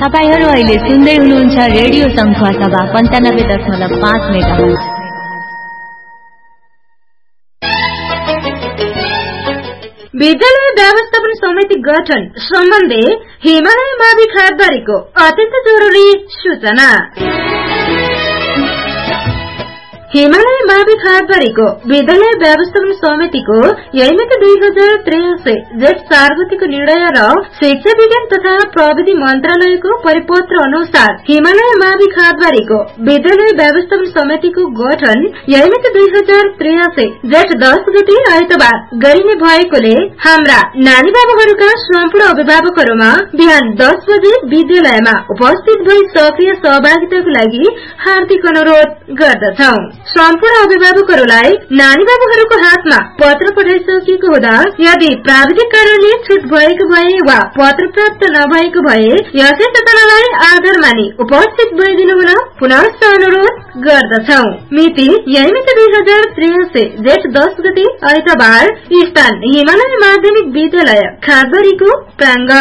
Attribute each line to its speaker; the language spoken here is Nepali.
Speaker 1: तपाईहरु अहिले सुन्दै हुनुहुन्छ रेडियो संख्या सभा 95.5 मेगाहर्ज।
Speaker 2: विद्यालय व्यवस्थापन समिति गठन सम्बन्धी हिमालय मावि खादबारीको अत्यन्त जरुरी सूचना। हिमालय मावि खादबारीको विद्यालय व्यवस्थापन समितिको यही मिति 2083 जेठ 4 गतिको निर्णय र शिक्षा विज्ञान तथा प्रविधि मन्त्रालयको परिपत्र अनुसार हिमालय मावि खादबारीको विद्यालय व्यवस्थापन समितिको गठन यही मिति 2083 जेठ 10 गते आइतबार गरिने भएकोले हाम्रा नानी बाबुहरूका सम्पूर्ण अभिभावकहरूमा बिहान 10 बजे विद्यालयमा उपस्थित भई सक्रिय सहभागिताको लागि हार्दिक अनुरोध गर्दछौं। सम्पूर्ण अभिभावकहरूलाई नानी बाबुहरूको हातमा पत्र पठाइसकिएको हुँदा यदि प्राविधिक कारणले छुट भएको भए वा पत्र प्राप्त नभएको भए यसै सूचनालाई आधार मानि उपस्थित भइदिनु हुन पुनः अनुरोध गर्दछौं। मिति यही मिति 2083 जेठ 10 गते आइतबार। स्थान हिमालय माध्यमिक विद्यालय खादबारीको प्राङ्गण।